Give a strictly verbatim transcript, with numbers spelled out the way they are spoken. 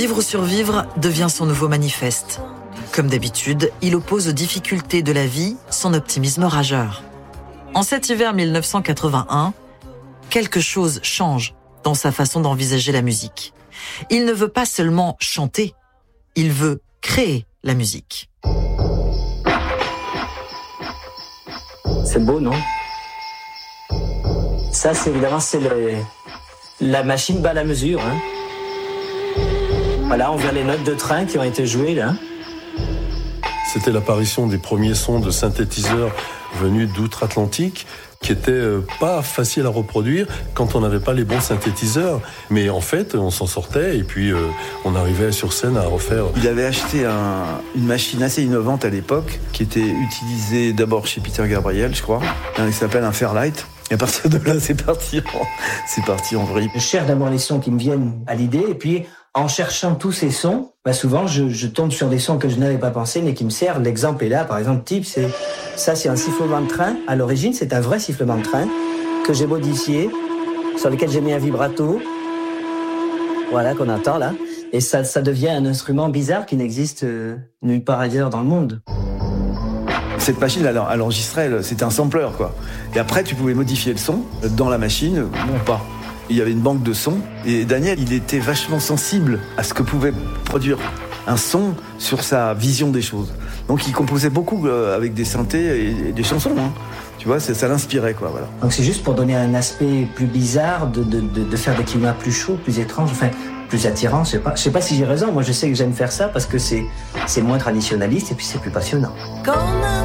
Vivre ou survivre devient son nouveau manifeste. Comme d'habitude, il oppose aux difficultés de la vie son optimisme rageur. En cet hiver mille neuf cent quatre-vingt-un, quelque chose change dans sa façon d'envisager la musique. Il ne veut pas seulement chanter, il veut créer la musique. C'est beau, non? Ça, c'est évidemment, c'est le, la machine bat la mesure. Hein. Voilà, on voit les notes de train qui ont été jouées, là. C'était l'apparition des premiers sons de synthétiseurs venus d'outre-Atlantique, qui étaient euh, pas faciles à reproduire quand on n'avait pas les bons synthétiseurs. Mais en fait, on s'en sortait et puis euh, on arrivait sur scène à refaire. Il avait acheté un, une machine assez innovante à l'époque, qui était utilisée d'abord chez Peter Gabriel, je crois, qui s'appelle un Fairlight. Et à partir de là, c'est parti en, c'est parti en vrille. Je cherche d'abord les sons qui me viennent à l'idée, et puis en cherchant tous ces sons, bah souvent je, je tombe sur des sons que je n'avais pas pensé, mais qui me servent. L'exemple est là, par exemple, type, c'est ça, c'est un sifflement de train. À l'origine, c'est un vrai sifflement de train que j'ai modifié, sur lequel j'ai mis un vibrato, voilà, qu'on entend là, et ça, ça devient un instrument bizarre qui n'existe euh, nulle part ailleurs dans le monde. Cette machine, elle, elle enregistrait, c'était un sampler, quoi. Et après, tu pouvais modifier le son dans la machine ou pas. Il y avait une banque de sons. Et Daniel, il était vachement sensible à ce que pouvait produire un son sur sa vision des choses. Donc, il composait beaucoup avec des synthés et des chansons, hein. Tu vois, ça, ça l'inspirait, quoi, voilà. Donc, c'est juste pour donner un aspect plus bizarre, de, de, de, de faire des climats plus chauds, plus étranges, enfin, plus attirants. Je sais pas, je sais pas si j'ai raison. Moi, je sais que j'aime faire ça parce que c'est, c'est moins traditionnaliste et puis c'est plus passionnant.